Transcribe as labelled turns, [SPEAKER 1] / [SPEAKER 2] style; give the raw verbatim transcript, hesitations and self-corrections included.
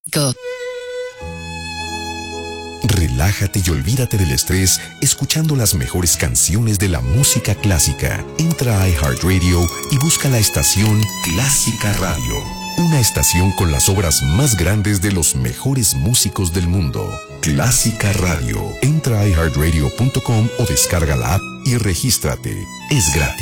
[SPEAKER 1] Go.
[SPEAKER 2] Relájate y olvídate del estrés escuchando las mejores canciones de la música clásica. Entra a iHeartRadio y busca la estación Clásica Radio. Una estación con las obras más grandes de los mejores músicos del mundo. Clásica Radio. Entra a i heart radio punto com o descarga la app y regístrate. Es gratis.